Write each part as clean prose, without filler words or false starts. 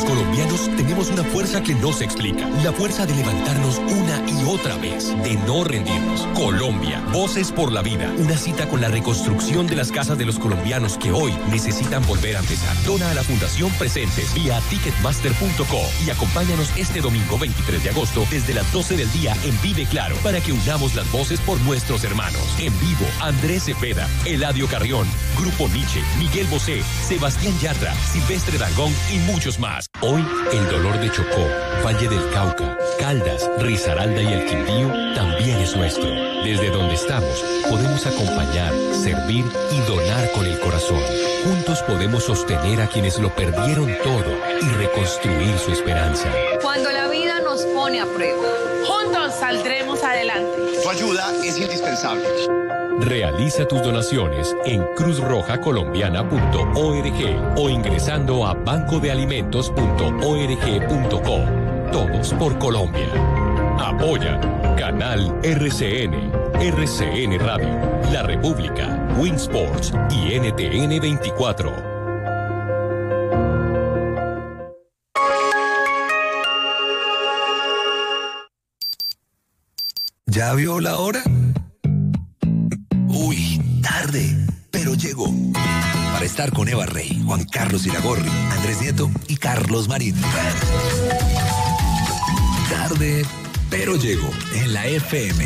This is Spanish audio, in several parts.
colombianos tenemos una fuerza que no se explica. La fuerza de levantarnos una y otra vez, de no rendirnos. Colombia, Voces por la Vida. Una cita con la reconstrucción de las casas de los colombianos que hoy necesitan volver a empezar. Dona a la Fundación Presentes vía ticketmaster.co y acompáñanos este domingo 23 de agosto desde las 12 del día en Vive Claro para que unamos las voces por nuestros hermanos. En vivo, Andrés Cepeda, Eladio Carrión, Grupo Nietzsche, Miguel Bosé, Sebastián Yatra, Silvestre Dangond y muchos más. Hoy, el dolor de Chocó, Valle del Cauca, Caldas, Risaralda y el Quindío también es nuestro. Desde donde estamos, podemos acompañar, servir y donar con el corazón. Juntos podemos sostener a quienes lo perdieron todo y reconstruir su esperanza. Cuando la vida nos pone a prueba, juntos saldremos adelante. Tu ayuda es indispensable. Realiza tus donaciones en cruzrojacolombiana.org o ingresando a bancodealimentos.org.co. Todos por Colombia. Apoya Canal RCN, RCN Radio, La República, Winsports y NTN 24. ¿Ya vio la hora? Uy, tarde, pero llegó. Para estar con Eva Rey, Juan Carlos Iragorri, Andrés Nieto y Carlos Marín. Tarde, pero llegó en la FM.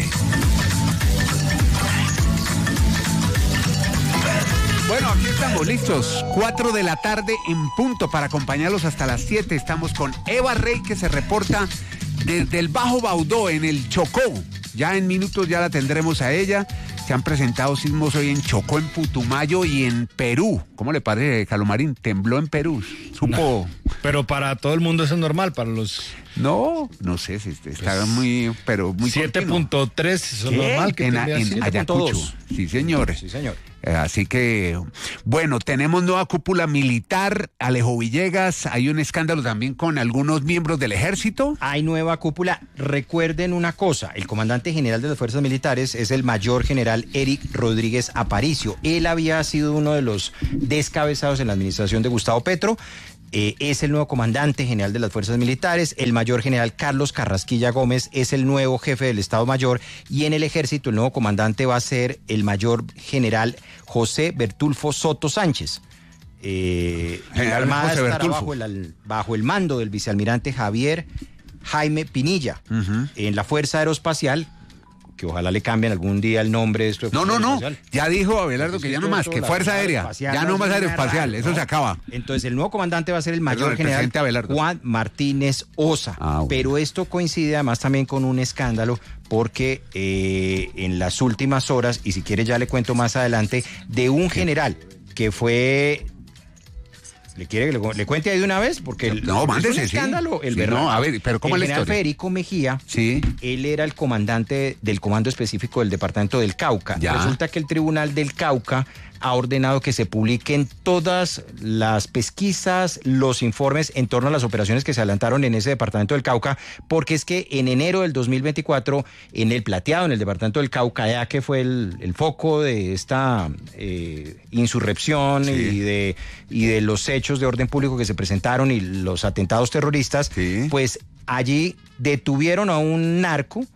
Bueno, aquí estamos listos. 4 de la tarde en punto para acompañarlos hasta las 7. Estamos con Eva Rey, que se reporta desde el Bajo Baudó, en el Chocó. Ya en minutos ya la tendremos a ella. Se han presentado sismos hoy en Chocó, en Putumayo y en Perú. ¿Cómo le parece, Calomarín? Tembló en Perú. Supo. No, pero para todo el mundo eso es normal, para los... No sé, está muy 7.3, eso es normal que en así. Ayacucho. Sí, señores. Sí, señor. Así que, bueno, tenemos nueva cúpula militar, Alejo Villegas, hay un escándalo también con algunos miembros del ejército. Hay nueva cúpula. Recuerden una cosa, el comandante general de las fuerzas militares es el mayor general Eric Rodríguez Aparicio. Él había sido uno de los descabezados en la administración de Gustavo Petro. Es el nuevo comandante general de las fuerzas militares. El mayor general Carlos Carrasquilla Gómez es el nuevo jefe del Estado Mayor, y en el ejército el nuevo comandante va a ser el mayor general José Bertulfo Soto Sánchez. La Armada estará bajo el mando del vicealmirante Javier Jaime Pinilla. En la Fuerza Aeroespacial, que ojalá le cambien algún día el nombre de esto. No. Ya dijo Abelardo que ya no más, que Fuerza Aérea. Ya no más aeroespacial, eso se acaba. Entonces el nuevo comandante va a ser el mayor general Juan Martínez Osa. Bueno. Pero esto coincide además también con un escándalo, porque en las últimas horas, y si quiere ya le cuento más adelante, de un general que fue... ¿Le quiere que le cuente ahí de una vez? Porque mándese, es un escándalo. Sí, a ver, pero ¿cómo el es la general historia? Federico Mejía, sí, él era el comandante del comando específico del departamento del Cauca. Ya. Resulta que el Tribunal del Cauca ha ordenado que se publiquen todas las pesquisas, los informes en torno a las operaciones que se adelantaron en ese departamento del Cauca, porque es que en enero del 2024, en el Plateado, en el departamento del Cauca, ya que fue el foco de esta insurrección, sí, y de los hechos de orden público que se presentaron y los atentados terroristas, sí, pues allí detuvieron a un narco,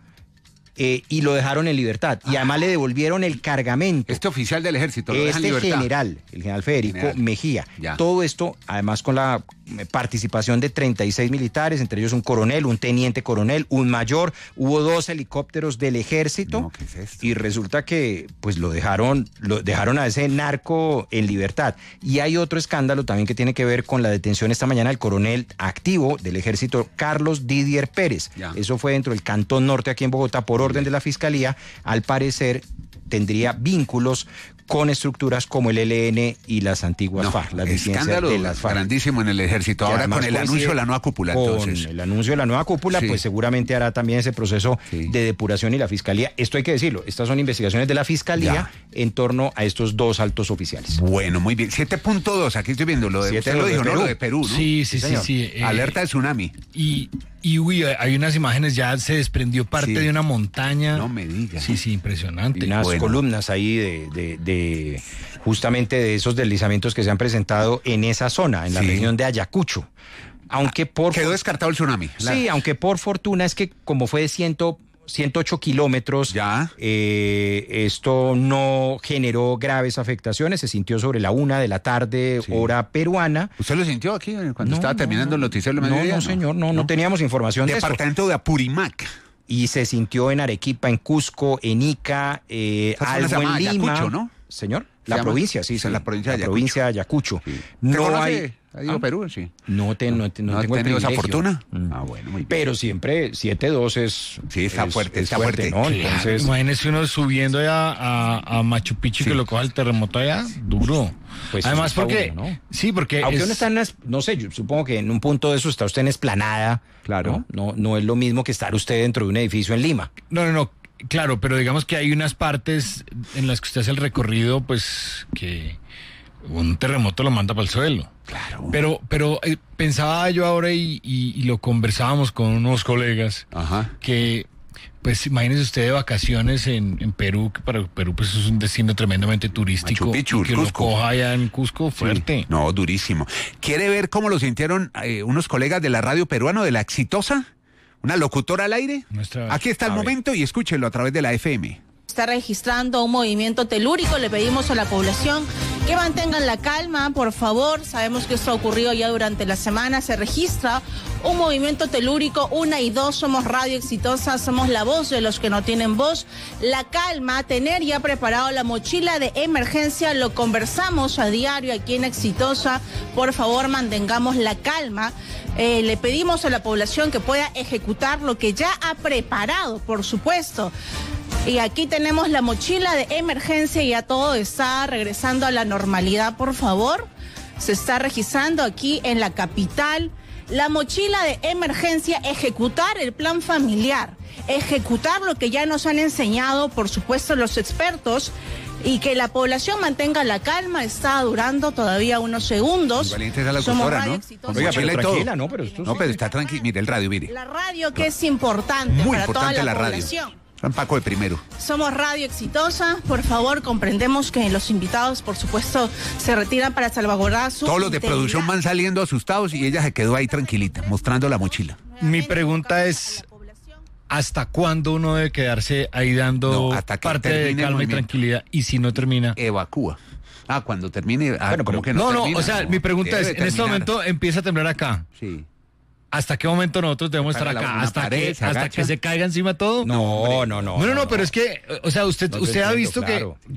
y lo dejaron en libertad. Y además le devolvieron el cargamento. Este oficial del ejército lo dejan en libertad. El general Federico Mejía. Ya. Todo esto, además, con la participación de 36 militares, entre ellos un coronel, un teniente coronel, un mayor. Hubo 2 helicópteros del ejército. No, ¿qué es esto? Y resulta que pues lo dejaron a ese narco en libertad. Y hay otro escándalo también que tiene que ver con la detención esta mañana del coronel activo del ejército, Carlos Didier Pérez. Ya. Eso fue dentro del Cantón Norte, aquí en Bogotá, por orden de la Fiscalía. Al parecer tendría vínculos con estructuras como el ELN y las antiguas FARC. Las escándalo de las FARC. Grandísimo en el ejército. Ahora con el anuncio de la nueva cúpula. Con el anuncio de la nueva cúpula, sí, pues seguramente hará también ese proceso, sí, de depuración, y la Fiscalía. Esto hay que decirlo, estas son investigaciones de la Fiscalía en torno a estos 2 altos oficiales. Bueno, muy bien. 7.2, aquí estoy viendo lo de... Usted lo dijo, ¿no? Lo de Perú, ¿no? Sí. Alerta de tsunami. Y uy, hay unas imágenes, ya se desprendió parte de una montaña. No me digas. Sí, impresionante. Y unas columnas ahí de justamente de esos deslizamientos que se han presentado en esa zona, en la región de Ayacucho. Aunque quedó descartado el tsunami. Sí, aunque por fortuna es que como fue de 108 kilómetros, ya. Esto no generó graves afectaciones, se sintió sobre la 1 de la tarde, hora peruana. ¿Usted lo sintió aquí cuando estaba terminando el noticiero del mediodía? No, señor, no teníamos información de eso. Departamento de Apurímac. Y se sintió en Arequipa, en Cusco, en Ica, algo en Lima. Ayacucho, ¿no? Señor, la provincia, sí. La provincia de Ayacucho. Provincia de Ayacucho. Sí. No hay... ¿Ha ido a Perú? Sí. No tengo el tenido esa fortuna. Bueno, muy bien. Pero siempre 7-2 es... Sí, está fuerte. ¿no? Entonces, imagínese uno subiendo allá a Machu Picchu que lo coja el terremoto allá, duro. Pues además porque... uno, ¿no? Sí, porque... Aunque uno está en no sé, yo supongo que en un punto de eso está usted en Esplanada. Claro. No es lo mismo que estar usted dentro de un edificio en Lima. No. Claro, pero digamos que hay unas partes en las que usted hace el recorrido, pues, que un terremoto lo manda para el suelo. Claro. Pero pensaba yo ahora y lo conversábamos con unos colegas, que, pues, imagínese usted de vacaciones en Perú, que para Perú, pues, es un destino tremendamente turístico. Machu Picchu, y que Cusco. lo coja allá en Cusco, fuerte. Sí. No, durísimo. ¿Quiere ver cómo lo sintieron unos colegas de la radio peruana, de La Exitosa? ¿Una locutora al aire? Aquí está el momento y escúchelo a través de la FM. Está registrando un movimiento telúrico. Le pedimos a la población que mantengan la calma, por favor. Sabemos que esto ha ocurrido ya durante la semana. Se registra un movimiento telúrico 1 y 2. Somos Radio Exitosa, somos la voz de los que no tienen voz. La calma, tener ya preparado la mochila de emergencia. Lo conversamos a diario aquí en Exitosa. Por favor, mantengamos la calma. Le pedimos a la población que pueda ejecutar lo que ya ha preparado, por supuesto. Y aquí tenemos la mochila de emergencia y ya todo está regresando a la normalidad, por favor. Se está registrando aquí en la capital. La mochila de emergencia, ejecutar el plan familiar, ejecutar lo que ya nos han enseñado, por supuesto, los expertos, y que la población mantenga la calma. Está durando todavía unos segundos. Valiente es la locutora, ¿no? Oiga, pero tranquila, ¿no? Pero esto pero está tranquilo. Mire el radio, mire. La radio que es importante muy para importante toda la radio. población. San Paco de primero. Somos Radio Exitosa. Por favor, comprendemos que los invitados, por supuesto, se retiran para salvaguardar su Todos los de producción van saliendo asustados y ella se quedó ahí tranquilita, mostrando la mochila. Mi pregunta es, ¿hasta cuándo uno debe quedarse ahí dando parte de calma y tranquilidad? Y si no termina... Evacúa. Cuando termine... Bueno, ¿cómo que no termina? O sea, mi pregunta es, en este momento empieza a temblar acá. Sí. ¿Hasta qué momento nosotros debemos estar acá? ¿Hasta que se caiga encima todo? No, pero es que, o sea, usted ha visto claro. Que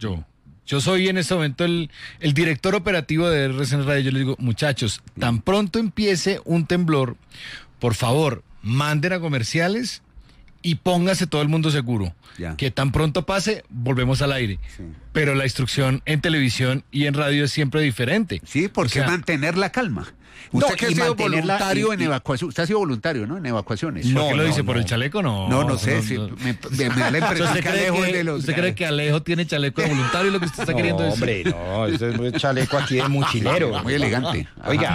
yo soy en este momento el director operativo de RCN Radio. Yo les digo, muchachos, tan pronto empiece un temblor, por favor, manden a comerciales y póngase todo el mundo seguro. Ya. Que tan pronto pase, volvemos al aire. Sí. Pero la instrucción en televisión y en radio es siempre diferente. Sí, porque mantener la calma. Usted que ha sido voluntario en evacuación. Usted ha sido voluntario, ¿no? En evacuación. ¿Por qué lo dice? ¿Por el chaleco? No sé. Me da la impresión que Alejo es de los... ¿Usted cree que Alejo tiene chaleco de voluntario? Lo que usted está queriendo decir. Hombre, no. Este es un chaleco aquí de mochilero. Muy elegante. Oiga,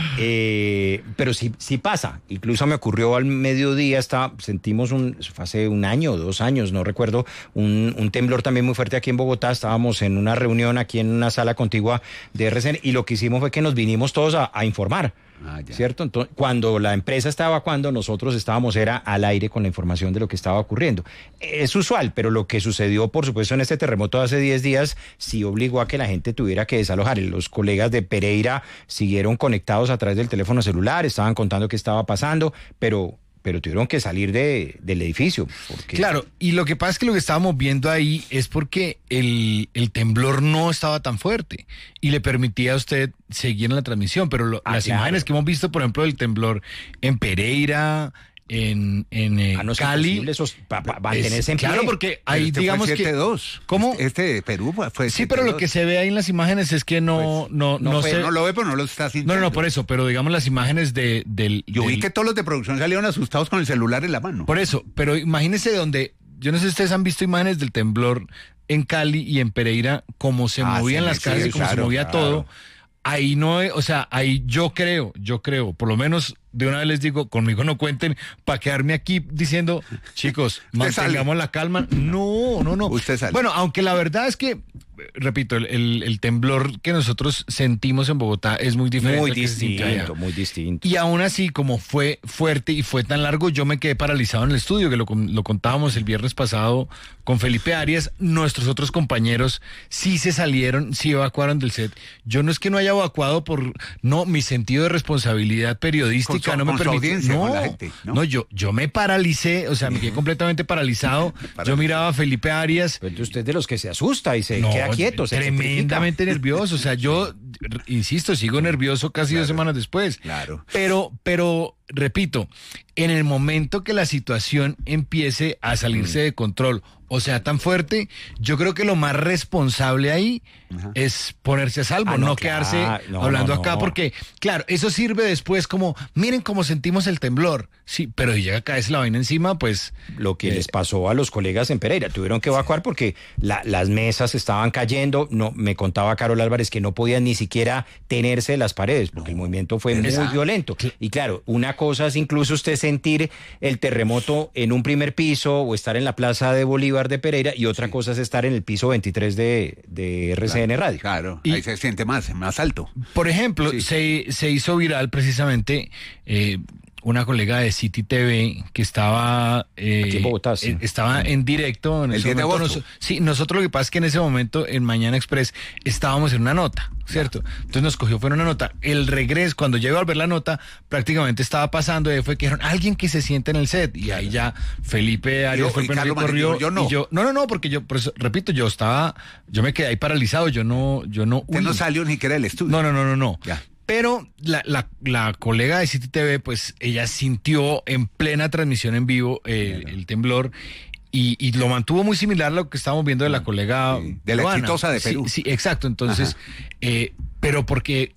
pero sí pasa. Incluso me ocurrió al mediodía, sentimos hace 1 año, 2 años, no recuerdo, un temblor también muy fuerte aquí en Bogotá. Estábamos en una reunión aquí en una sala contigua de RCN y lo que hicimos fue que nos vinimos todos a informar. ¿Cierto? Entonces, cuando la empresa estaba evacuando, nosotros estábamos al aire con la información de lo que estaba ocurriendo. Es usual, pero lo que sucedió, por supuesto, en este terremoto de hace 10 días, sí obligó a que la gente tuviera que desalojar. Los colegas de Pereira siguieron conectados a través del teléfono celular, estaban contando qué estaba pasando, pero tuvieron que salir del edificio. Claro, y lo que pasa es que lo que estábamos viendo ahí es porque el temblor no estaba tan fuerte y le permitía a usted seguir en la transmisión, pero las imágenes que hemos visto, por ejemplo, del temblor en Pereira, en Cali, mantenerse en pie. Claro, porque ahí digamos fue 7-2. ¿Cómo? Este de Perú fue 7-2. Sí, pero lo que se ve ahí en las imágenes es que no lo ve, pero no lo está sintiendo. No, por eso, pero digamos las imágenes Yo vi que todos los de producción salieron asustados con el celular en la mano. Por eso, pero imagínense donde, yo no sé si ustedes han visto imágenes del temblor en Cali y en Pereira, cómo se movían las casas y cómo se movía todo. Ahí no, o sea, ahí yo creo, por lo menos de una vez les digo, conmigo no cuenten para quedarme aquí diciendo, chicos, mantengamos la calma. No. Usted sale. Bueno, aunque la verdad es que repito, el temblor que nosotros sentimos en Bogotá es muy diferente. Muy distinto, muy distinto. Y aún así, como fue fuerte y fue tan largo, yo me quedé paralizado en el estudio, que lo contábamos el viernes pasado con Felipe Arias. Nuestros otros compañeros sí se salieron, sí evacuaron del set. Yo no es que no haya evacuado no, mi sentido de responsabilidad periodística no me permite. No, yo me paralicé, o sea, me quedé completamente paralizado. Yo miraba a Felipe Arias. Pero usted es de los que se asusta y se queda quieto. Tremendamente nervioso, o sea, yo, insisto, sigo nervioso casi 2 semanas después. Claro. Pero, repito, en el momento que la situación empiece a salirse de control, o sea, tan fuerte, yo creo que lo más responsable ahí es ponerse a salvo, no quedarse hablando acá, porque, claro, eso sirve después como, miren cómo sentimos el temblor, sí, pero si llega a caerse la vaina encima, pues... Lo que les pasó a los colegas en Pereira, tuvieron que evacuar porque las mesas estaban cayendo, me contaba Carol Álvarez que no podían ni siquiera tenerse de las paredes, porque el movimiento fue muy violento. Y claro, una cosa es incluso usted sentir el terremoto en un primer piso o estar en la Plaza de Bolívar de Pereira, y otra cosa es estar en el piso 23 de RCN Radio. Claro, ahí se siente más alto. Por ejemplo, se hizo viral precisamente una colega de City TV que estaba aquí en Bogotá, estaba en directo en el 10 de agosto. Nosotros lo que pasa es que en ese momento en Mañana Express estábamos en una nota, ¿cierto? Entonces nos cogió, fue una nota. El regreso, cuando llegó a ver la nota, prácticamente estaba pasando y fue que dijeron, alguien que se siente en el set, y ahí ya Felipe Arias fue el primero que corrió. No, porque yo, por eso, repito, yo me quedé ahí paralizado, yo no Usted no salió ni siquiera del estudio. No. Ya. Pero la colega de City TV, pues ella sintió en plena transmisión en vivo el temblor y lo mantuvo muy similar a lo que estábamos viendo de la colega de la exitosa de Perú. Sí, exacto. Entonces, pero porque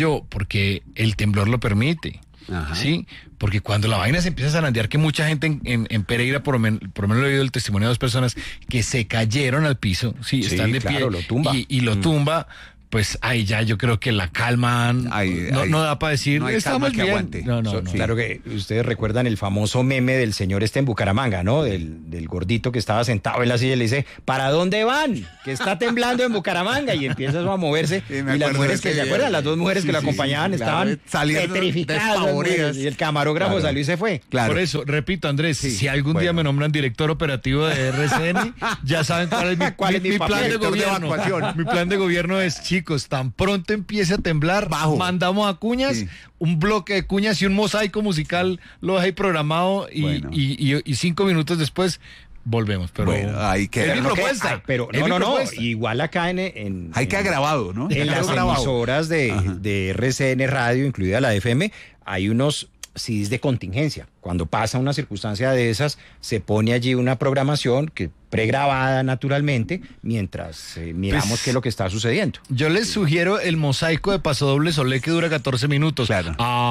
el temblor lo permite. Sí, porque cuando la vaina se empieza a zarandear, que mucha gente en Pereira, por lo menos lo he oído el testimonio de 2 personas que se cayeron al piso, están de pie, lo tumba. Y lo tumba. Pues ahí ya yo creo que la calma no da para decir estamos bien. Aguante. No. Claro que ustedes recuerdan el famoso meme del señor en Bucaramanga, ¿no? Del gordito que estaba sentado en la silla y le dice, ¿para dónde van? Que está temblando en Bucaramanga, y empieza a moverse. Y las mujeres que se acuerdan, las 2 mujeres que lo acompañaban estaban petrificadas. Y el camarógrafo salió y se fue. Claro. Por eso, repito, Andrés, si algún día me nombran director operativo de RCN, ya saben cuál es mi plan de gobierno. Mi plan de gobierno es, chicos, tan pronto empiece a temblar, mandamos a cuñas, un bloque de cuñas y un mosaico musical lo deja ahí programado y 5 minutos después volvemos. Pero hay que... Es mi propuesta. Pero igual acá hay que grabado, ¿no? En las emisoras de RCN Radio, incluida la FM, hay unos CDs de contingencia. Cuando pasa una circunstancia de esas, se pone allí una programación que pregrabada naturalmente, mientras miramos qué es lo que está sucediendo. Yo les sugiero el mosaico de Paso Doble Solé, que dura 14 minutos. Claro.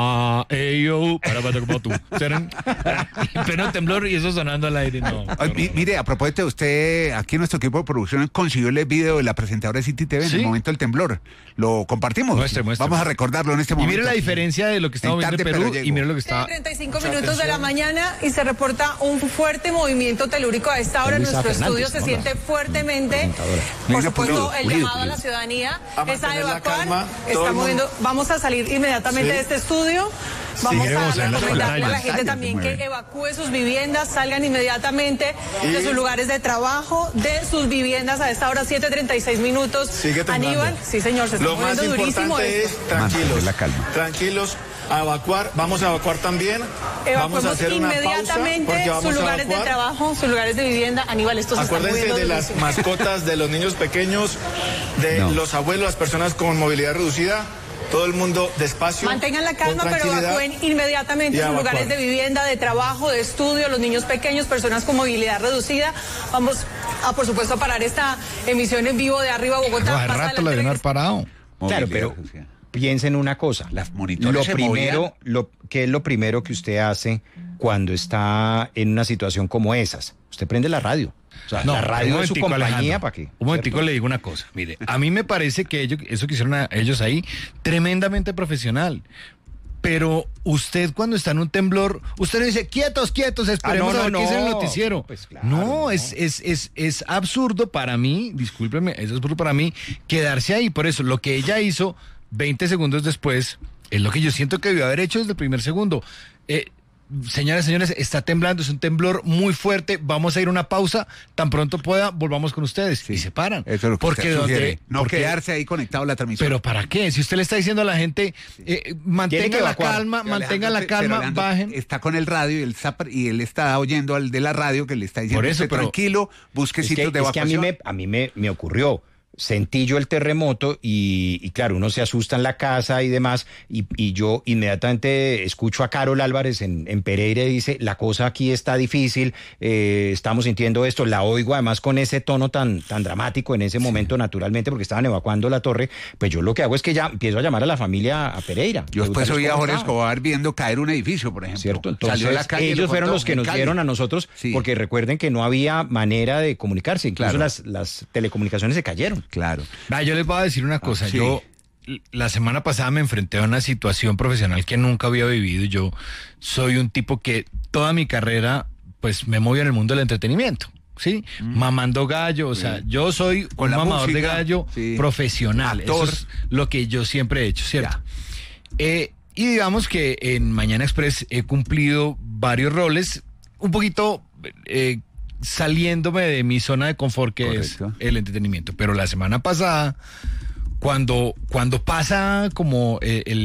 Como tú. Pero temblor y eso sonando al aire, no. Mire, a propósito de usted, aquí nuestro equipo de producción consiguió el video de la presentadora de City TV en el momento del temblor. Lo compartimos. Muestre. Vamos a recordarlo en este momento. Y mire la diferencia de lo que estamos viendo en Perú y mire lo que está... 35 minutos de la mañana y se reporta un fuerte movimiento telúrico a esta hora. Nuestro estudio se siente fuertemente. Por supuesto, el llamado a la ciudadanía es a evacuar. Vamos a salir inmediatamente de este estudio. Vamos a recomendarle a la gente también que evacúe sus viviendas, salgan inmediatamente de sus lugares de trabajo, de sus viviendas a esta hora, 7:36 minutos. Aníbal, sí señor, se está moviendo durísimo. Lo más importante es tranquilos. A evacuar, vamos a evacuar también. Vamos a hacer inmediatamente sus lugares de trabajo, sus lugares de vivienda. Aníbal, esto se está moviendo. Acuérdense de las mascotas, de los niños pequeños, de los abuelos, las personas con movilidad reducida. Todo el mundo despacio. Mantengan la calma, pero evacúen inmediatamente sus lugares de vivienda, de trabajo, de estudio, los niños pequeños, personas con movilidad reducida. Vamos a, por supuesto, parar esta emisión en vivo de Arriba Bogotá. Hace rato la deben haber parado. Claro, pero piensen una cosa. Las monitores ¿qué es lo primero que usted hace cuando está en una situación como esas? Usted prende la radio. O sea, la radio es su compañía, ¿para qué? Un momentico, le digo una cosa. Mire, a mí me parece que eso que hicieron ellos ahí, tremendamente profesional. Pero usted cuando está en un temblor, usted no dice, quietos, esperemos a ver qué es el noticiero. Pues claro, no. Es absurdo para mí, discúlpeme, es absurdo para mí quedarse ahí. Por eso, lo que ella hizo 20 segundos después es lo que yo siento que debió haber hecho desde el primer segundo. Señoras y señores, está temblando, es un temblor muy fuerte, vamos a ir a una pausa, tan pronto pueda, volvamos con ustedes. Sí. Y se paran. Eso es lo que porque quedarse ahí conectado a la transmisión. ¿Pero para qué? Si usted le está diciendo a la gente, mantenga la calma, bajen. Está con el radio y él está oyendo al de la radio que le está diciendo, por eso, tranquilo, busque sitios de evacuación. Es que a mí me ocurrió. Sentí yo el terremoto y claro, uno se asusta en la casa y demás, y yo inmediatamente escucho a Carol Álvarez en Pereira y dice, la cosa aquí está difícil, estamos sintiendo esto, la oigo además con ese tono tan dramático en ese momento, naturalmente, porque estaban evacuando la torre. Pues yo lo que hago es que ya empiezo a llamar a la familia a Pereira. Yo después oí a Jorge Escobar viendo caer un edificio, por ejemplo. Cierto, entonces salió a la calle, ellos fueron los que nos dieron a nosotros, porque recuerden que no había manera de comunicarse, incluso las telecomunicaciones se cayeron. Claro. Yo les voy a decir una cosa. Sí. Yo la semana pasada me enfrenté a una situación profesional que nunca había vivido. Yo soy un tipo que toda mi carrera pues me movió en el mundo del entretenimiento. ¿Sí? Mamando gallo, o sea, yo soy un mamador de gallo profesional. Actor. Eso es lo que yo siempre he hecho, ¿cierto? Y digamos que en Mañana Express he cumplido varios roles, un poquito saliéndome de mi zona de confort, que Correcto. Es el entretenimiento. Pero la semana pasada, cuando pasa como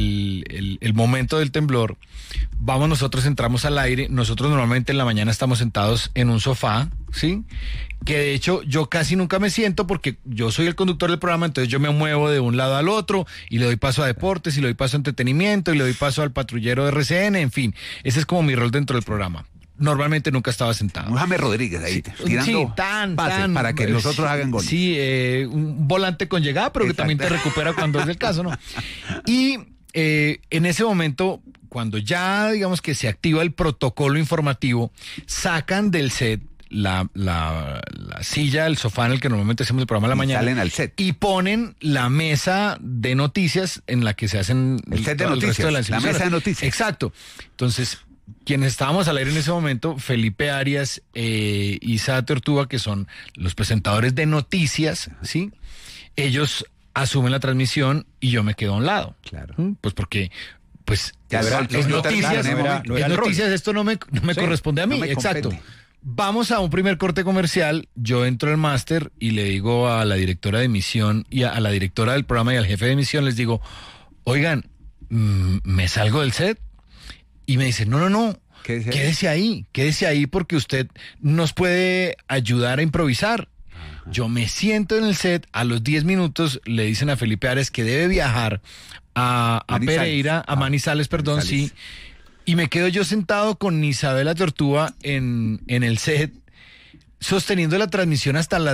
el momento del temblor, nosotros entramos al aire. Nosotros normalmente en la mañana estamos sentados en un sofá, ¿sí? Que de hecho yo casi nunca me siento porque yo soy el conductor del programa, entonces yo me muevo de un lado al otro y le doy paso a deportes y le doy paso a entretenimiento y le doy paso al patrullero de RCN, en fin. Ese es como mi rol dentro del programa. Normalmente nunca estaba sentado. Un James Rodríguez ahí, tirando pases para que los otros hagan goles. Sí, un volante con llegada, pero Exacto. que también te recupera cuando es el caso, ¿no? Y en ese momento, cuando ya digamos que se activa el protocolo informativo, sacan del set la silla, el sofá en el que normalmente hacemos el programa a la mañana. Salen al set. Y ponen la mesa de noticias en la que se hacen el set de noticias, la mesa de noticias. Exacto. Entonces, quienes estábamos al aire en ese momento, Felipe Arias, Isa Tortuga, que son los presentadores de noticias, ¿sí? Ellos asumen la transmisión y yo me quedo a un lado. Claro. Pues porque, pues, es noticias, esto no me corresponde a mí. Exacto. Vamos a un primer corte comercial, yo entro al máster y le digo a la directora de emisión y a la directora del programa y al jefe de emisión, les digo, oigan, ¿me salgo del set? Y me dice, no, quédese ahí porque usted nos puede ayudar a improvisar. Ajá. Yo me siento en el set, a los 10 minutos le dicen a Felipe Ares que debe viajar a Pereira, a Manizales, perdón, sí. Y me quedo yo sentado con Isabela Tortuga en el set, sosteniendo la transmisión hasta las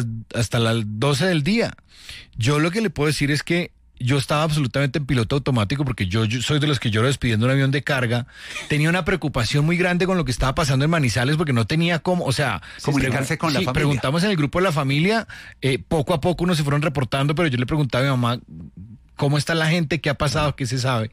12 del día. Yo lo que le puedo decir es que yo estaba absolutamente en piloto automático porque yo soy de los que lloro despidiendo un avión de carga. Tenía una preocupación muy grande con lo que estaba pasando en Manizales porque no tenía cómo, o sea, comunicarse con la familia. Preguntamos en el grupo de la familia, poco a poco unos se fueron reportando, pero yo le preguntaba a mi mamá, ¿cómo está la gente? ¿Qué ha pasado? ¿Qué se sabe?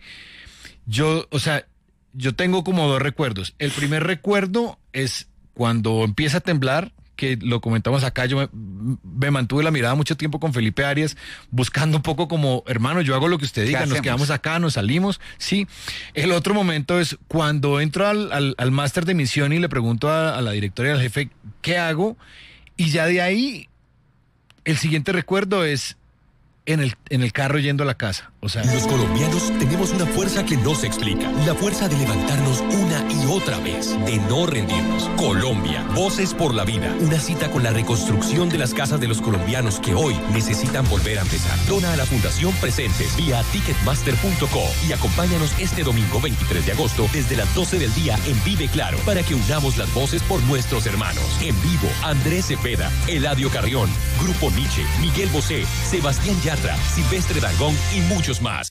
Yo tengo como dos recuerdos. El primer recuerdo es cuando empieza a temblar, que lo comentamos acá, yo me mantuve la mirada mucho tiempo con Felipe Arias, buscando un poco como, hermano, yo hago lo que usted diga, nos quedamos acá, nos salimos, sí. El otro momento es cuando entro al máster de emisión y le pregunto a la directora y al jefe, ¿qué hago? Y ya de ahí, el siguiente recuerdo es en el carro yendo a la casa. O sea, los colombianos tenemos una fuerza que no se explica. La fuerza de levantarnos una y otra vez, de no rendirnos. Colombia, voces por la vida. Una cita con la reconstrucción de las casas de los colombianos que hoy necesitan volver a empezar. Dona a la Fundación Presentes vía ticketmaster.co y acompáñanos este domingo 23 de agosto desde las 12 del día en Vive Claro para que unamos las voces por nuestros hermanos. En vivo, Andrés Cepeda, Eladio Carrión, Grupo Nietzsche, Miguel Bosé, Sebastián Yatra, Silvestre Dangond y muchos más.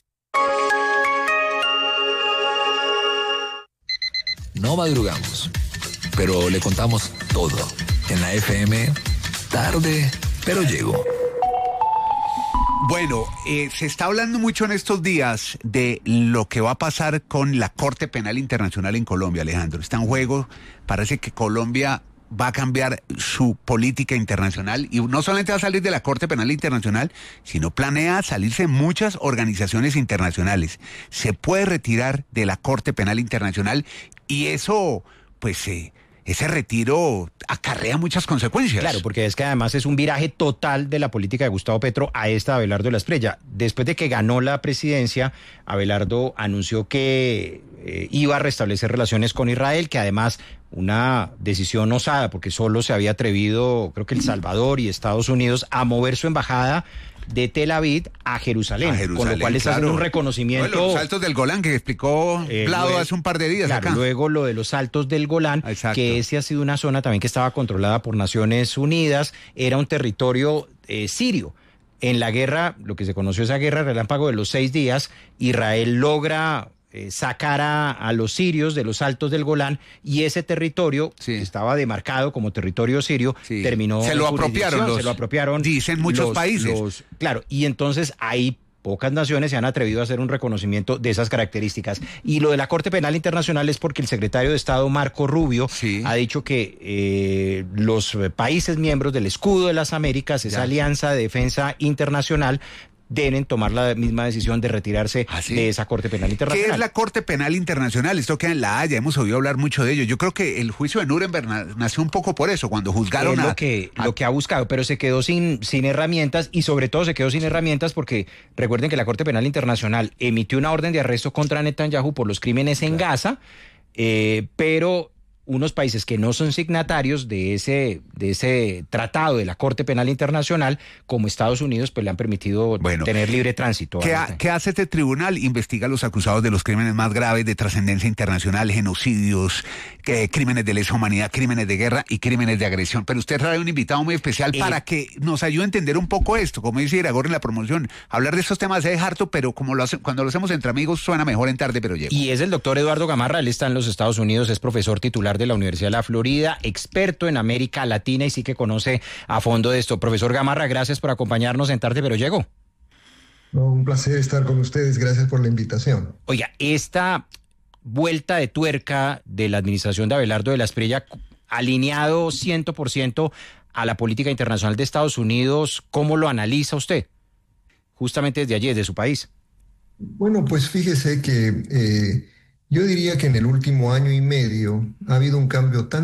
No madrugamos, pero le contamos todo. En la FM, tarde, pero llego. Bueno, se está hablando mucho en estos días de lo que va a pasar con la Corte Penal Internacional en Colombia, Alejandro. Está en juego, parece que Colombia va a cambiar su política internacional y no solamente va a salir de la Corte Penal Internacional, sino planea salirse muchas organizaciones internacionales. Se puede retirar de la Corte Penal Internacional y eso, pues, ese retiro acarrea muchas consecuencias. Claro, porque es que además es un viraje total de la política de Gustavo Petro a esta de Abelardo de la Espriella. Después de que ganó la presidencia, Abelardo anunció que iba a restablecer relaciones con Israel, que además una decisión osada, porque solo se había atrevido, creo que El Salvador y Estados Unidos, a mover su embajada de Tel Aviv a Jerusalén, con lo cual está haciendo un reconocimiento. Bueno, los Altos del Golán que explicó Vlado hace un par de días. Claro, acá. Luego lo de los Altos del Golán, que ese ha sido una zona también que estaba controlada por Naciones Unidas, era un territorio sirio. En la guerra, lo que se conoció esa guerra relámpago de los 6 días, Israel logra sacar a los sirios de los Altos del Golán y ese territorio que estaba demarcado como territorio sirio terminó se lo apropiaron, dicen muchos países. Claro, y entonces ahí pocas naciones se han atrevido a hacer un reconocimiento de esas características. Y lo de la Corte Penal Internacional es porque el secretario de Estado, Marco Rubio, ha dicho que los países miembros del Escudo de las Américas, esa alianza de defensa internacional, deben tomar la misma decisión de retirarse de esa Corte Penal Internacional. ¿Qué es la Corte Penal Internacional? Esto queda en La Haya, hemos oído hablar mucho de ello. Yo creo que el juicio de Nuremberg nació un poco por eso, cuando juzgaron lo que ha buscado, pero se quedó sin herramientas y sobre todo se quedó sin herramientas porque recuerden que la Corte Penal Internacional emitió una orden de arresto contra Netanyahu por los crímenes en Gaza, pero unos países que no son signatarios de ese tratado de la Corte Penal Internacional, como Estados Unidos, pues le han permitido tener libre tránsito. ¿Qué hace este tribunal? Investiga a los acusados de los crímenes más graves de trascendencia internacional, genocidios, crímenes de lesa humanidad, crímenes de guerra y crímenes de agresión. Pero usted trae un invitado muy especial para que nos ayude a entender un poco esto. Como dice Iragorri en la promoción, hablar de estos temas es harto, pero como cuando lo hacemos entre amigos suena mejor en tarde, pero llego. Y es el doctor Eduardo Gamarra, él está en los Estados Unidos, es profesor titular de la Universidad de la Florida, experto en América Latina y sí que conoce a fondo de esto. Profesor Gamarra, gracias por acompañarnos en Tarde Pero Llego. No, un placer estar con ustedes, gracias por la invitación. Oiga, esta vuelta de tuerca de la administración de Abelardo de la Espriella, alineado 100% a la política internacional de Estados Unidos, ¿cómo lo analiza usted? Justamente desde allí, desde su país. Bueno, pues fíjese que yo diría que en el último año y medio ha habido un cambio tan